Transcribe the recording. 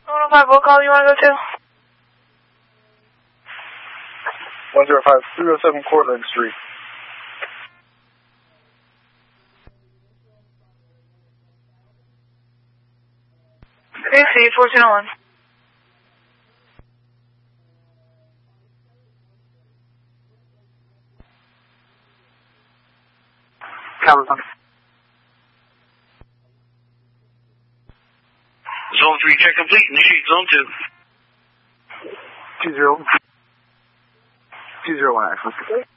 105, what call you want to go to? 105, 307 Cortlandt Street. Okay, see, 1401. California. Zone 3 check complete. Initiate Zone 2. 20. 201 actually.